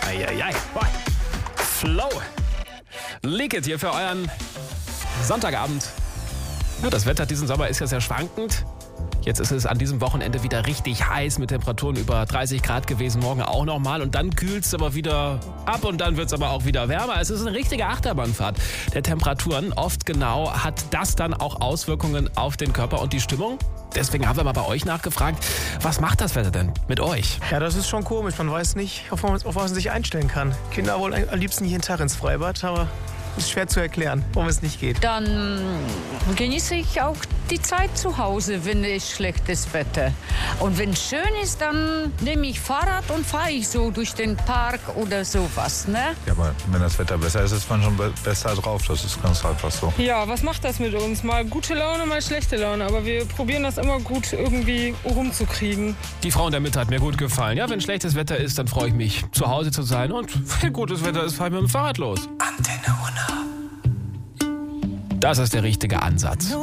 Eieiei. Flow. Leak it hier für euren Sonntagabend. Ja, das Wetter diesen Sommer ist ja sehr schwankend. Jetzt ist es an diesem Wochenende wieder richtig heiß mit Temperaturen über 30 Grad gewesen, morgen auch nochmal. Und dann kühlt es aber wieder ab und dann wird es aber auch wieder wärmer. Es ist eine richtige Achterbahnfahrt der Temperaturen. Oft genau hat das dann auch Auswirkungen auf den Körper und die Stimmung. Deswegen haben wir mal bei euch nachgefragt, was macht das Wetter denn mit euch? Ja, das ist schon komisch. Man weiß nicht, auf was man sich einstellen kann. Kinder wollen am liebsten jeden Tag ins Freibad, aber ist schwer zu erklären, warum es nicht geht. Dann genieße ich auch die Zeit zu Hause, wenn es schlechtes Wetter. Und wenn es schön ist, dann nehme ich Fahrrad und fahre ich so durch den Park oder sowas, ne? Ja, aber wenn das Wetter besser ist, ist man schon besser drauf. Das ist ganz einfach so. Ja, was macht das mit uns? Mal gute Laune, mal schlechte Laune. Aber wir probieren das immer gut irgendwie rumzukriegen. Die Frau in der Mitte hat mir gut gefallen. Ja, wenn schlechtes Wetter ist, dann freue ich mich, zu Hause zu sein. Und wenn gutes Wetter ist, fahre ich mit dem Fahrrad los. Antenne 100. Das ist der richtige Ansatz.